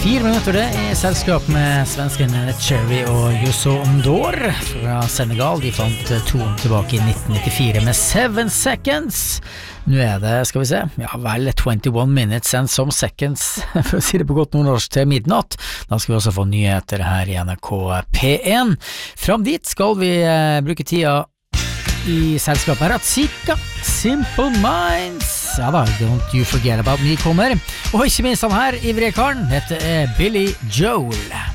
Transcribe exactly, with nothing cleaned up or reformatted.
Fire minutter det I selskap med svenskene Cherry og Youssou N'Dour fra Senegal. De fant tonen tilbake I nitten nittifire med Seven Seconds. Nå er det, skal vi se, ja vel, twenty-one minutes and some seconds, for å si det på godt nordnorsk, til midnatt. Da skal vi også få nyheter her I N R K P one. Fram dit skal vi eh, bruke tida I selskapet Ratzika, Simple Minds. Ja da, Don't You Forget About Me kommer. Og ikke minst han her, ivrige karen, dette er Billy Joel.